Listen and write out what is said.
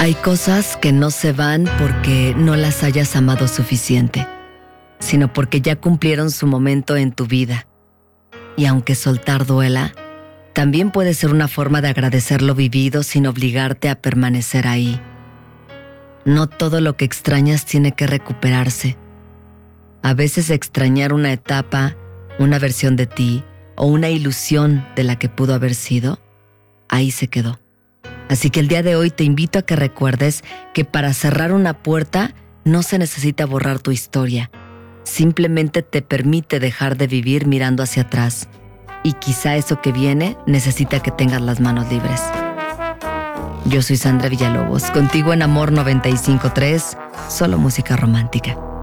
Hay cosas que no se van porque no las hayas amado suficiente, sino porque ya cumplieron su momento en tu vida. Y aunque soltar duela, también puede ser una forma de agradecer lo vivido sin obligarte a permanecer ahí. No todo lo que extrañas tiene que recuperarse. A veces extrañar una etapa, una versión de ti o una ilusión de la que pudo haber sido, ahí se quedó. Así que el día de hoy te invito a que recuerdes que para cerrar una puerta no se necesita borrar tu historia. Simplemente te permite dejar de vivir mirando hacia atrás. Y quizá eso que viene necesita que tengas las manos libres. Yo soy Sandra Villalobos, contigo en Amor 95.3, solo música romántica.